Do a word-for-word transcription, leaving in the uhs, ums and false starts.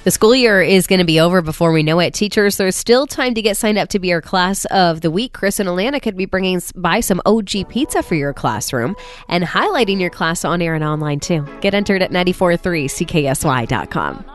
The school year is going to be over before we know it. Teachers, there's still time to get signed up to be your class of the week. Chris and Alana could be bringing by some O G pizza for your classroom and highlighting your class on air and online too. Get entered at nine four three C K S Y dot com.